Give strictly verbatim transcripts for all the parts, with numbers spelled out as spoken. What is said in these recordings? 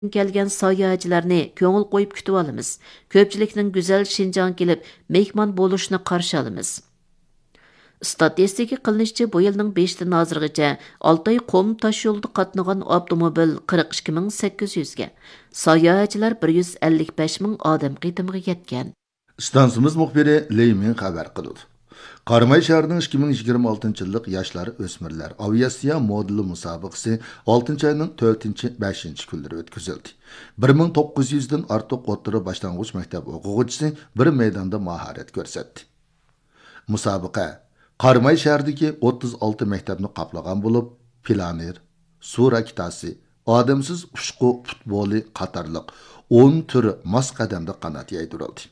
kelgan sayohatchilarni ko'ngil qo'yib kutib olamiz. Ko'pchilikning go'zal Şinjan kelib mehmon bo'lishini qarshi olamiz. Statistika qilinishicha, bu yilning beshidan hozirgacha Altay qum tosh yo'lida qatnagan avtomobil qirq ikki ming sakkiz yuz ga, sayohatchilar bir yuz ellik besh ming odam qitimga yetgan. Stansimiz muxbiri Leymin xabar qildi. Qarmay shahrining ikki ming yigirma oltinchi yillik yoshlar o'smirlar aviatsiya modeli musobaqasi oltinchi oyning to'rtinchi beshinchi kunlari o'tkazildi. bir ming to'qqiz yuz dan ortiq o'rta boshlang'ich maktab o'quvchisi bir maydonda mahorat ko'rsatdi. Musobaqa Qarmay shahridagi o'ttiz olti maktabni qoplagan bo'lib, planer, suv raketasi, odamsiz ushqu futboli qatorliq o'n tur mos qadamda qanot yaydirildi.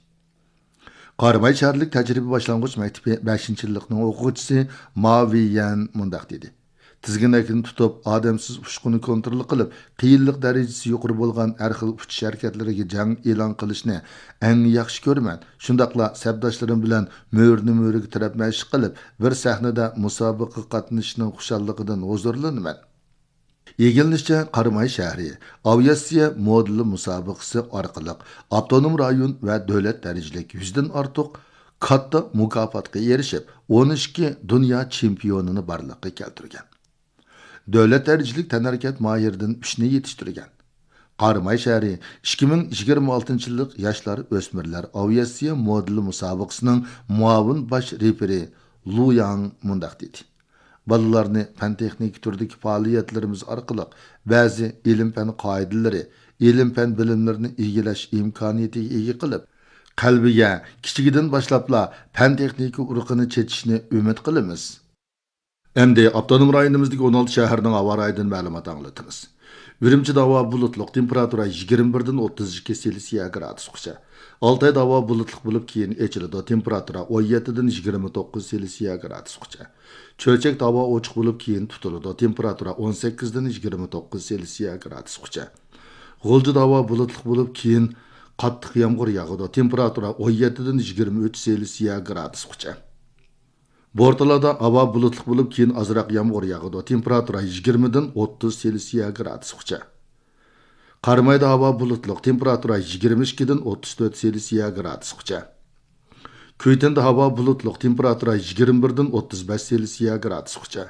Qarmay shaharlik tajriba boshlang'ich maktabi beshinchi yillikning o'quvchisi Maviyan mundaq dedi. Tizginakini tutib, odamsiz ushquni kontrol qilib, qiyinlik darajasi yuqori bo'lgan har xil uchish harakatlariga jang e'lon qilishni eng yaxshi ko'raman. Shundaqla sabdoshlarim bilan mo'rni mo'riga tirab mashq qilib, bir sahnada musobaqa qatnashishning xushalligidan huzurlanaman. Yegilinishcha Qarmay shahri aviatsiya modeli musobaqasi orqali avtonom rayon va davlat darajalik yuz dan ortiq katta mukofotga erishib, o'n ikki dunyo chempionini barliqqa keltirgan. Davlat darajalik tanharakat mohiridan uch ni yetishtirgan. Qarmay shahri ikki ming yigirma oltinchi yillik yoshlar o'smirlar aviatsiya modeli musobaqasining muavin bosh referi Lu Yang mundaq dedi. Balalarni fan texnik turdagi faoliyatlarimiz orqali ba'zi ilm-fan qoidalari, ilm-fan bilimlarini egallash imkoniyatiga ega qilib, qalbiga kichigidan boshlabla fan texnika urug'ini chetishni umid qilamiz. Endi avtonom rayonimizdagi o'n olti shaharning havo rayidan ma'lumot anglatamiz. Urumchida havo bulutliq, temperatura yigirma bir dan o'ttiz ikki Selsiy gradusgacha. Altayda havo bulutliq bo'lib keyin echiladi, temperatura o'n yetti dan yigirma to'qqiz Selsiy gradusgacha. Cho'chakda havo ochiq bo'lib keyin tutiladi, temperatura o'n sakkiz dan yigirma to'qqiz Selsiy gradusgacha. G'uljida havo bulutliq bo'lib keyin qattiq yomg'ir yog'adi, temperatura o'n yetti dan yigirma uch Selsiy gradusgacha. Bortalada havo bulutliq bo'lib keyin ozroq yomg'ir yog'adi, temperatura yigirma dan o'ttiz Selsiy gradusgacha. Qarmayda havo bulutliq, temperatura yigirma ikki dan o'ttiz to'rt Selsiy gradusgacha. Kuytenda havo bulutliq, temperatura yigirma bir dan o'ttiz besh Selsiy gradusgacha.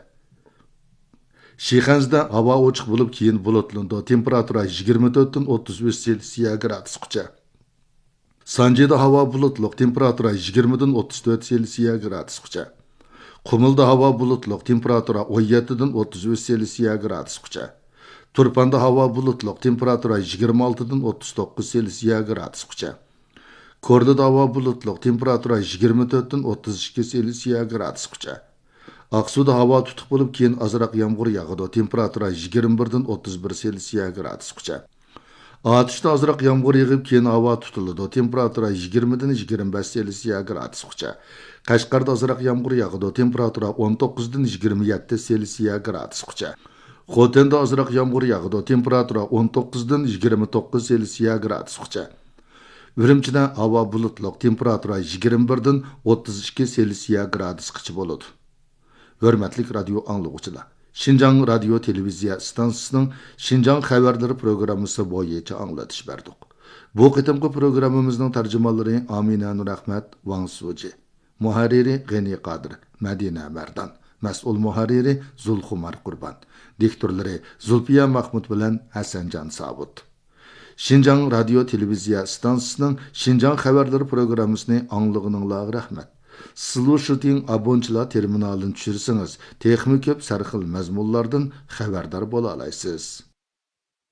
Shixanzda havo ochiq bo'lib keyin bulutlandi, temperatura yigirma to'rt dan o'ttiz uch Selsiy gradusgacha. Sanjida havo bulutliq, temperatura yigirma dan o'ttiz to'rt Selsiy gradusgacha. Qumulda havo bulutliq, temperatura o'n yetti dan o'ttiz uch Selsiy gradusgacha. Turpanda havo bulutliq, temperatura yigirma olti dan o'ttiz to'qqiz Selsiy gradusgacha. Kordada havo bulutliq, temperatura yigirma to'rt dan o'ttiz ikki Selsiy gradusgacha. Aqsuda havo tutuq bo'lib keyin ozroq yomg'ir yog'adi, temperatura yigirma bir dan o'ttiz bir Selsiy gradusgacha. Atishda ozroq yomg'ir yog'ib keyin havo tutiladi, temperatura yigirma dan yigirma besh Selsiy gradusgacha. Qashqarda ozroq yomg'ir yog'adi, temperatura o'n to'qqiz dan yigirma yetti Selsiy gradusgacha. Xotenda ozroq yomg'ir yog'adi, temperatura o'n to'qqiz dan yigirma to'qqiz Selsiy gradusgacha. Urumchida havo bulutliq, temperatura yigirma bir dan o'ttiz ikki Selsiy gradusgacha bo'ladi. Hurmatli radio anglovchilar, Şinjan radio televiziya stansiyasining Şinjan xabarlari programmasi bo'yicha anglatish berdik. Bu qitimqi programmamizning tarjimonlari Amina Nurahmat, Wang Suji, muharriri G'ani Qodir, Madina Mardan, mas'ul muharriri Zulxumar Qurban, diktorlari Zulfiya Mahmud bilan Hasanjon Sabut. Şinjan radio televiziya stansiyasining Şinjan xabarlari programmasini anglag'ininglarga rahmat. Slushuting abonchilar terminalini tushirsangiz, texnik ko'p sarxil mazmunlardan xabardor bo'la olasiz.